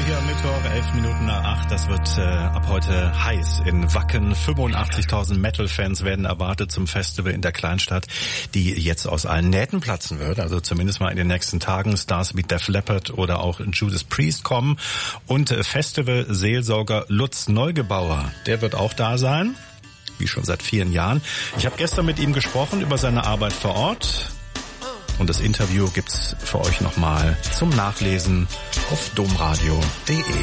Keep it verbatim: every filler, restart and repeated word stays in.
Hier Mittwoch, elf Minuten nach acht. Das wird äh, ab heute heiß in Wacken. fünfundachtzigtausend Metal-Fans werden erwartet zum Festival in der Kleinstadt, die jetzt aus allen Nähten platzen wird. Also zumindest mal in den nächsten Tagen Stars wie Def Leppard oder auch Judas Priest kommen. Und äh, Festival-Seelsorger Lutz Neugebauer, der wird auch da sein, wie schon seit vielen Jahren. Ich habe gestern mit ihm gesprochen über seine Arbeit vor Ort. Und das Interview gibt's für euch nochmal zum Nachlesen auf domradio punkt de.